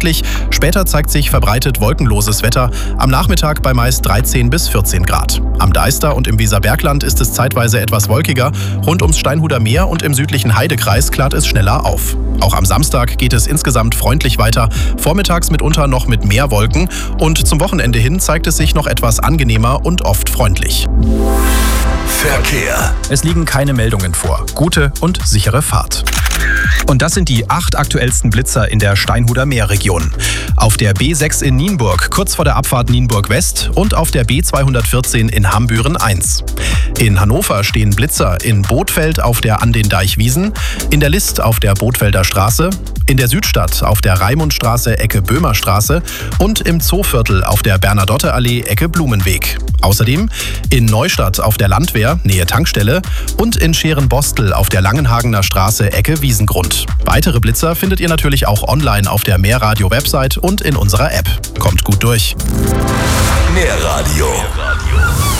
freundlich. Später zeigt sich verbreitet wolkenloses Wetter. Am Nachmittag bei meist 13 bis 14 Grad. Am Deister und im Weserbergland ist es zeitweise etwas wolkiger. Rund ums Steinhuder Meer und im südlichen Heidekreis klart es schneller auf. Auch am Samstag geht es insgesamt freundlich weiter. Vormittags mitunter noch mit mehr Wolken. Und zum Wochenende hin zeigt es sich noch etwas angenehmer und oft freundlich. Verkehr. Es liegen keine Meldungen vor. Gute und sichere Fahrt. Und das sind die 8 aktuellsten Blitzer in der Steinhuder Meerregion. Auf der B6 in Nienburg, kurz vor der Abfahrt Nienburg West, und auf der B214 in Hambüren 1. In Hannover stehen Blitzer in Bothfeld auf der An den Deichwiesen, in der List auf der Bothfelder Straße, in der Südstadt auf der Raimundstraße Ecke Böhmerstraße und im Zooviertel auf der Bernadotteallee Ecke Blumenweg. Außerdem in Neustadt auf der Landwehr Nähe Tankstelle und in Scherenbostel auf der Langenhagener Straße Ecke Wiesengrund. Weitere Blitzer findet ihr natürlich auch online auf der Meerradio-Website und in unserer App. Kommt gut durch. Meerradio.